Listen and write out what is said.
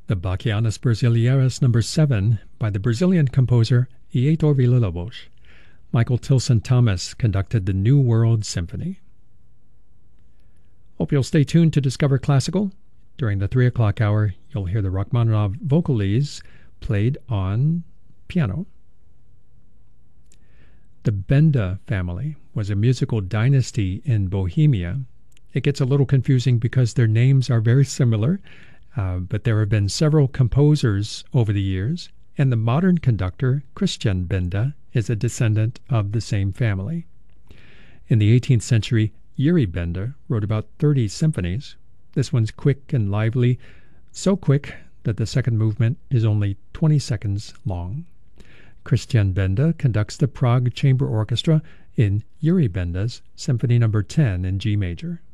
The Bachianas Brasileiras No. 7 by the Brazilian composer Heitor Villa-Lobos. Michael Tilson Thomas conducted the New World Symphony. Hope you'll stay tuned to Discover Classical. During the 3 o'clock hour, you'll hear the Rachmaninoff Vocalese played on piano. The Benda family was a musical dynasty in Bohemia. It gets a little confusing because their names are very similar, but there have been several composers over the years, and the modern conductor, Christian Benda, is a descendant of the same family. In the 18th century, Yuri Benda wrote about 30 symphonies. This one's quick and lively, so quick that the second movement is only 20 seconds long. Christian Benda conducts the Prague Chamber Orchestra in Yuri Benda's Symphony No. 10 in G major.